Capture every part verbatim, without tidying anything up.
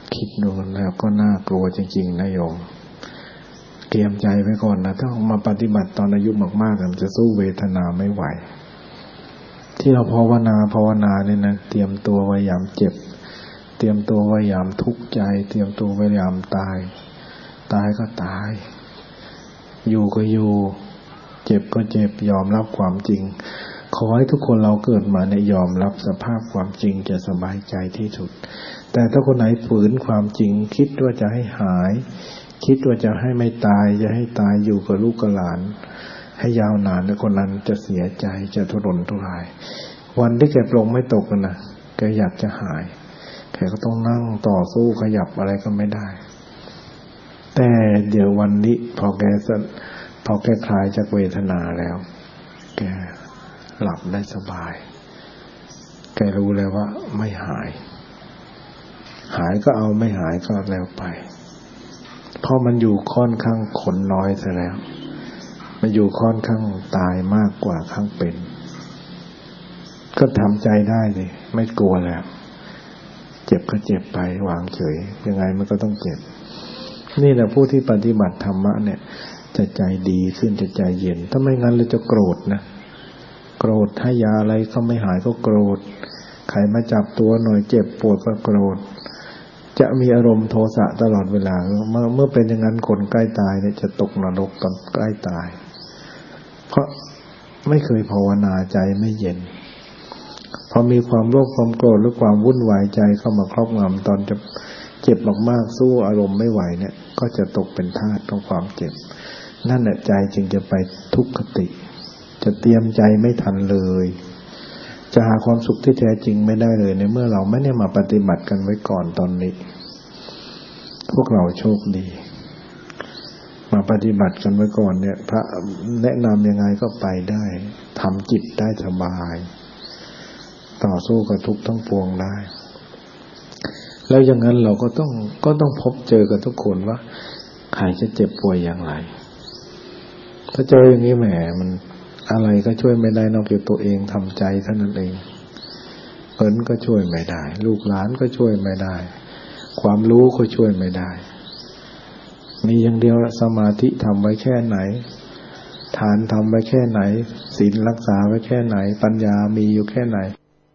คิดดูแล้วก็น่ากลัวจริงๆนะโยมเตรียมใจไว้ก่อนนะถ้ามาปฏิบัติตอนอายุมากๆมันจะสู้เวทนาไม่ไหวที่เราภาวนาภาวนาเนี่ยนะเตรียมตัวไว้ยามเจ็บเตรียมตัวไว้ยามทุกข์ใจเตรียมตัวไว้ยามตายตายก็ตายอยู่ก็อยู่เจ็บก็เจ็บยอมรับความจริงขอให้ทุกคนเราเกิดมาเนี่ยยอมรับสภาพความจริงจะสบายใจที่สุดแต่ถ้าคนไหนฝืนความจริงคิดว่าจะให้หายคิดว่าจะให้ไม่ตายจะให้ตายอยู่กับลูกกับหลานให้ยาวนานแล้วคนนั้นจะเสียใจจะทุรนทุรายวันที่แกปลงไม่ตกนะแกอยากจะหายแกก็ต้องนั่งต่อสู้ขยับอะไรก็ไม่ได้แต่เดี๋ยววันนี้พอแกพอแกคลายจากเวทนาแล้วแกหลับได้สบายแกรู้แล้วว่าไม่หายหายก็เอาไม่หายก็แล้วไปเพราะมันอยู่ค่อนข้างขนน้อยซะแล้วมันอยู่ค่อนข้างตายมากกว่าข้างเป็นก็ทำใจได้เลยไม่กลัวแล้วเจ็บก็เจ็บไปวางเฉยยังไงมันก็ต้องเจ็บนี่แหละผู้ที่ปฏิบัติธรรมะเนี่ยจะใจดีขึ้นจะใจเย็นถ้าไม่งั้นเราจะโกรธนะโกรธให้ยาอะไรก็ไม่หายก็โกรธใครมาจับตัวหน่อยเจ็บปวดก็โกรธจะมีอารมณ์โทสะตลอดเวลาเมื่อเมื่อเป็นอย่างนั้นคนใกล้ตายเนี่ยจะตกนรกตอนใกล้ตายเพราะไม่เคยภาวนาใจไม่เย็นพอมีความโลภความโกรธหรือความวุ่นวายใจเข้ามาครอบงำตอนจะเจ็บมากๆสู้อารมณ์ไม่ไหวเนี่ยก็จะตกเป็นทาสของความเจ็บนั่นแหละใจจึงจะไปทุกขติจะเตรียมใจไม่ทันเลยจะหาความสุขที่แท้จริงไม่ได้เลยในเมื่อเราไม่ได้มาปฏิบัติกันไว้ก่อนตอนนี้พวกเราโชคดีมาปฏิบัติกันไว้ก่อนเนี่ยพระแนะนำยังไงก็ไปได้ทำจิตได้สบายต่อสู้กับทุกข์ทั้งปวงได้แล้วอย่างนั้นเราก็ต้องก็ต้องพบเจอกับทุกคนว่าใครจะเจ็บป่วยอย่างไรถ้าเจออย่างนี้แหมมันอะไรก็ช่วยไม่ได้นอกจากตัวเองทำใจเท่านั้นเองเงินก็ช่วยไม่ได้ลูกหลานก็ช่วยไม่ได้ความรู้ก็ช่วยไม่ได้มีอย่างเดียวสมาธิทำไว้แค่ไหนทานทำไว้แค่ไหนศีลรักษาไว้แค่ไหนปัญญามีอยู่แค่ไหน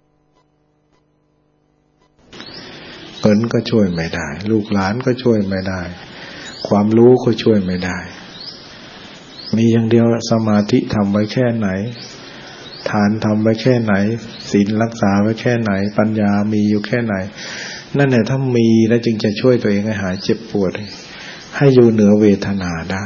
เงินก็ช่วยไม่ได้ลูกหลานก็ช่วยไม่ได้ความรู้ก็ช่วยไม่ได้มีอย่างเดียวสมาธิทำไว้แค่ไหนทานทำไว้แค่ไหนศีลรักษาไว้แค่ไหนปัญญามีอยู่แค่ไหนนั่นแหละถ้ามีแล้วจึงจะช่วยตัวเองให้หายเจ็บปวดให้อยู่เหนือเวทนาได้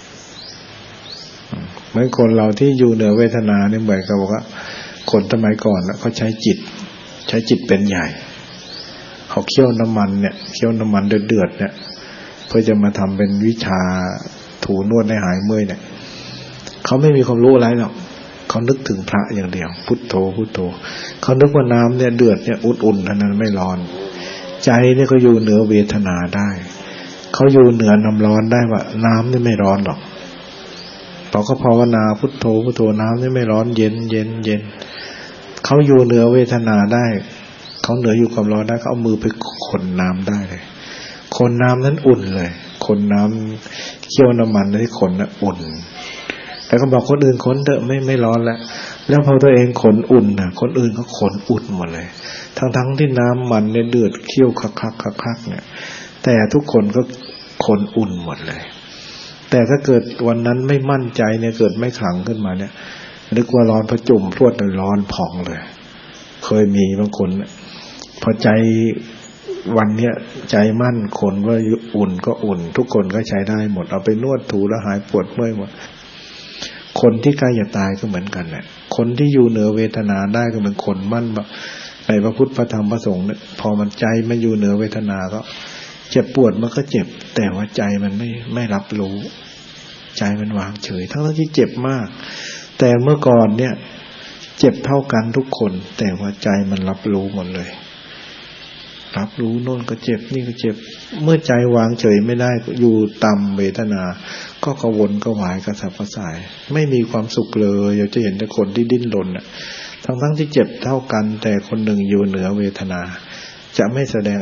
เหมือนคนเราที่อยู่เหนือเวทนาเนี่ยเหมือนกับว่าคนสมัยก่อนน่ะเขาใช้จิตใช้จิตเป็นใหญ่เขาเคี่ยวน้ำมันเนี่ยเคี่ยวน้ำมันเดือดๆเนี่ยเพื่อจะมาทำเป็นวิชาถูนวดให้หายเมื่อยเนี่ยเขาไม่มีความรู้อะไรหรอกเขานึกถึงพระอย่างเดียวพุทโธพุทโธเขานึกว่าน้ำเนี่ยเดือดเนี่ยอุ่นๆเท่านั้นไม่ร้อนใจเนี่ยก็อยู่เหนือเวทนาได้เขาอยู่เหนือน้ำร้อนได้ว่าน้ำนี่ไม่ร้อนหรอกพอเขาภาวนาพุทโธพุทโธน้ำนี่ไม่ร้อนเย็นเย็นเย็นเขาอยู่เหนือเวทนาได้เขาเหนืออยู่ความร้อนได้เขาเอามือไปคนน้ำได้เลยคนน้ำนั้นอุ่นเลยคนน้ำเคี่ยวน้ำมันที่คนน่ะอุ่นแต่เขาบอกคนอื่นคนเถอะไม่ไม่ร้อนแล้วแล้วพอตัวเองขนอุ่นน่ะคนอื่นเขาขนอุ่นหมดเลยทั้งๆที่น้ำมันเนี่ยเดือดเคี่ยวคักๆๆเนี่ยแต่ทุกคนก็ขนอุ่นหมดเลยแต่ถ้าเกิดวันนั้นไม่มั่นใจเนี่ยเกิดไม่ขลังขึ้นมาเนี่ยนึกว่าร้อนพอจุ่มพรวดเลยร้อนพองเลยเคยมีบางคนพอใจวันเนี้ยใจมั่นคนว่าอุ่นก็อุ่นทุกคนก็ใช้ได้หมดเอาไปนวดถูแล้วหายปวดเมื่อยหมดคนที่ใกล้จะตายก็เหมือนกันแหละคนที่อยู่เหนือเวทนาได้ก็เหมือนคนมั่นในพระพุทธพระธรรมพระสงฆ์เนี่ยพอมันใจไม่อยู่เหนือเวทนาก็เจ็บปวดมันก็เจ็บแต่ว่าใจมันไม่ไม่รับรู้ใจมันวางเฉยทั้งที่เจ็บมากแต่เมื่อก่อนเนี่ยเจ็บเท่ากันทุกคนแต่ว่าใจมันรับรู้หมดเลยรับรู้โน่นก็เจ็บนี่ก็เจ็บเมื่อใจวางเฉยไม่ได้อยู่ต่ำเวทนาก็กระวนกระวายกระสับกระส่ายไม่มีความสุขเลยเราจะเห็นแต่คนที่ดิ้นรนน่ะทั้งๆที่เจ็บเท่ากันแต่คนหนึ่งอยู่เหนือเวทนาจะไม่แสดง